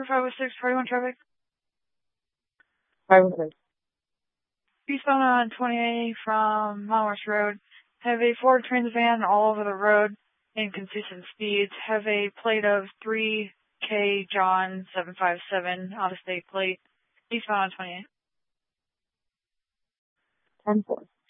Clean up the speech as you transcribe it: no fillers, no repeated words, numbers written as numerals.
For 506, 41 traffic. 506. Eastbound on 28 from Mount West Road. Have a Ford Transvan all over the road, inconsistent speeds. Have a plate of 3K John 757, out of state plate. Eastbound on 28. 10-4.